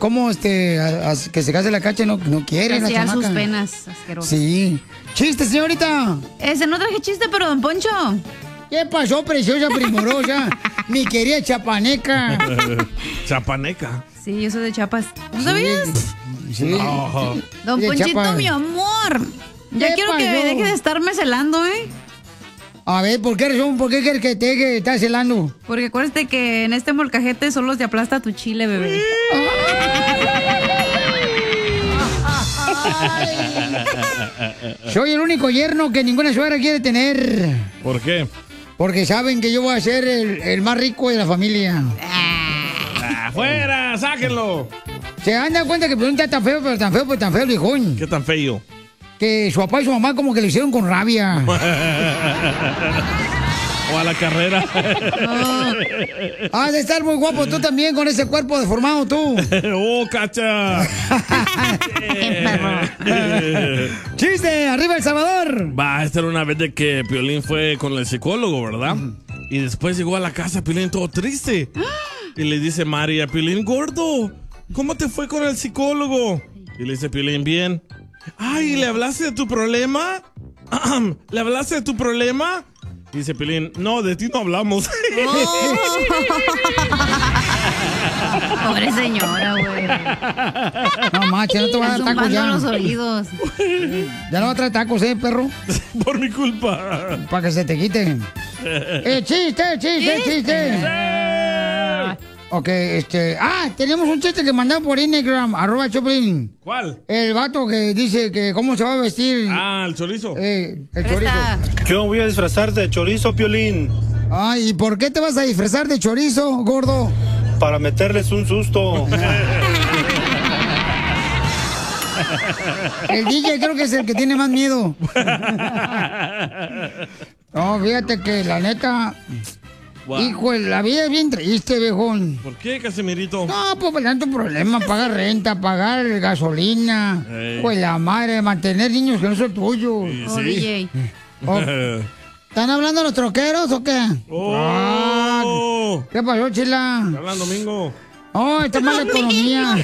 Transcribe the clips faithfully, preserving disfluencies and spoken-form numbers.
cómo este, a- a- que se case la Cacha no, no quiere la Saciar sus chamaca. penas, asqueroso. Sí. Chiste, señorita. Ese no traje chiste, pero don Poncho. ¿Qué pasó, preciosa primorosa? Mi querida chapaneca. Chapaneca. Sí, yo soy de Chiapas. ¿No sabías? Sí. No. Don De Ponchito, Chiapas. mi amor. Ya ¿Qué quiero que pasó? deje de estarme celando, ¿eh? A ver, ¿por qué razón? ¿Por qué quieres que te deje de estar celando? Porque acuérdate que en este molcajete solo se aplasta tu chile, bebé. Soy el único yerno que ninguna suegra quiere tener. ¿Por qué? Porque saben que yo voy a ser el, el más rico de la familia. ¡Afuera! ¡Sáquenlo! ¿Se dan cuenta que Piolín está tan feo, pero tan feo, pero tan feo, viejón? ¿Qué tan feo? Que su papá y su mamá como que le hicieron con rabia. O a la carrera. Has de estar muy guapo tú también con ese cuerpo deformado tú. ¡Oh, Cacha! ¡Chiste! ¡Arriba El Salvador! Va, esta era una vez de que Piolín fue con el psicólogo, ¿verdad? Y después llegó a la casa Piolín todo triste. Y le dice María, Piolín, gordo, ¿cómo te fue con el psicólogo? Y le dice Piolín, bien. Ay, ¿le hablaste de tu problema? ¿Le hablaste de tu problema? Y dice Piolín, no, de ti no hablamos. Pobre señora, güey. No, macho, no te voy a dar Está tacos zumbando ya. los oídos. Ya no va a traer tacos, ¿eh, perro? Por mi culpa. Para que se te quiten. ¡Eh, chiste, chiste, chiste! Ok, este... Ah, tenemos un chiste que mandaron por Instagram, arroba Choplin. ¿Cuál? El vato que dice que cómo se va a vestir. Ah, el chorizo. Eh, el chorizo. Yo voy a disfrazar de chorizo, Piolín. Ah, ¿y por qué te vas a disfrazar de chorizo, gordo? Para meterles un susto. El D J creo que es el que tiene más miedo. No, fíjate que la neta... Wow. Hijo, la vida es bien triste, viejón. ¿Por qué, Casimirito? No, pues por tanto problema, pagar renta, pagar gasolina, Ey. pues la madre, mantener niños que no son tuyos. Sí, Oh, sí. D J. Oh, ¿están hablando los troqueros o qué? Oh. Ah, ¿qué pasó, chila? Hablan domingo. Oh, está mala economía.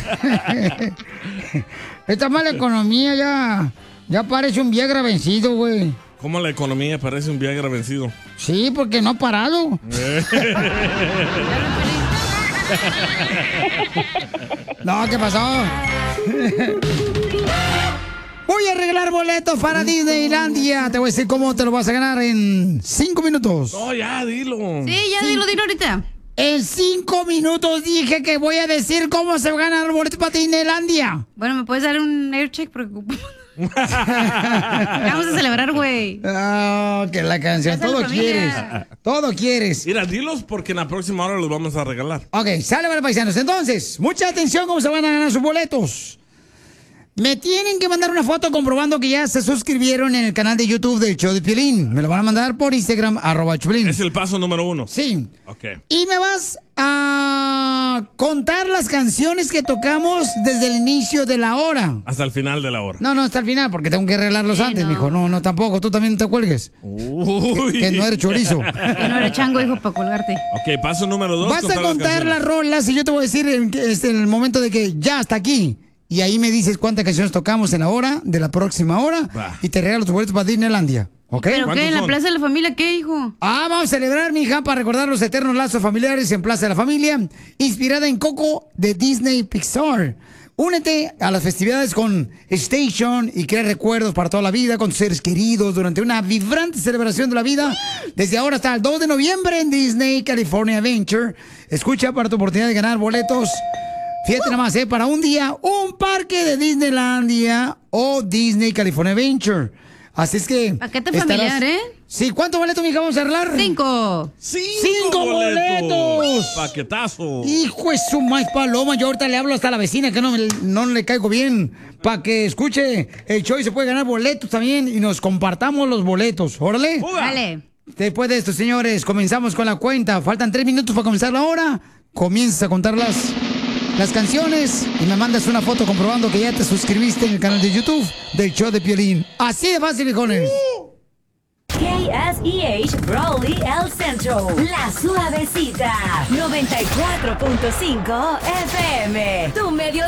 Esta mala economía ya, ya parece un Viagra vencido, güey. ¿Cómo la economía parece un Viagra vencido? Sí, porque no ha parado. No, ¿qué pasó? Voy a arreglar boletos para Disneylandia. Te voy a decir cómo te lo vas a ganar en cinco minutos. No, ya, dilo. Sí, ya dilo, dilo ahorita. En cinco minutos dije que voy a decir cómo se va a ganar el boleto para Disneylandia. Bueno, ¿me puedes dar un air check? Porque... Vamos a celebrar, güey. Ah, que la canción. Gracias a Todo la familia. quieres. Todo quieres. Mira, dilos porque en la próxima hora los vamos a regalar. Ok, sale, para paisanos. Entonces, mucha atención cómo se van a ganar sus boletos. Me tienen que mandar una foto comprobando que ya se suscribieron en el canal de YouTube del show de Piolín. Me lo van a mandar por Instagram, arroba Piolín. Es el paso número uno. Sí. Ok. Y me vas a contar las canciones que tocamos desde el inicio de la hora. Hasta el final de la hora. No, no, hasta el final, porque tengo que arreglarlos Sí, antes, no. mijo. No, no, tampoco. Tú también no te cuelgues. Uy. Que, que no eres chorizo. Que no eres chango, hijo, para colgarte. Ok, paso número dos. Vas a contar las canciones. rolas y yo te voy a decir en, que- este, en el momento de que ya hasta aquí. Y ahí me dices cuántas canciones tocamos en la hora de la próxima hora. Va. Y te regalo tus boletos para Disneylandia. ¿Ok? ¿Pero ¿Cuántos qué? ¿En la son? Plaza de la Familia qué, hijo? Ah, vamos a celebrar, mija, para recordar los eternos lazos familiares en Plaza de la Familia, inspirada en Coco de Disney Pixar. Únete a las festividades con Station y crea recuerdos para toda la vida con tus seres queridos durante una vibrante celebración de la vida desde ahora hasta el dos de noviembre en Disney California Adventure. Escucha para tu oportunidad de ganar boletos. Fíjate nada más, ¿eh? Para un día, un parque de Disneylandia o Disney California Adventure. Así es que... Paquete estarás- familiar, ¿eh? Sí, ¿cuántos boletos, mija, vamos a arreglar? Cinco. ¡Cinco, ¡Cinco boletos! ¡Paquetazo! Hijo de su maíz paloma, yo ahorita le hablo hasta a la vecina que no, me- no le caigo bien. Para que escuche el show y se puede ganar boletos también y nos compartamos los boletos. Órale. ¡Fuga! Dale. Después de esto, señores, comenzamos con la cuenta. Faltan tres minutos para comenzar la hora. Comienzas a contar las, las canciones y me mandas una foto comprobando que ya te suscribiste en el canal de YouTube del show de Piolín. Así de fácil, viejones. K S E H Brawley El Centro, La Suavecita, noventa y cuatro punto cinco F M, tu medio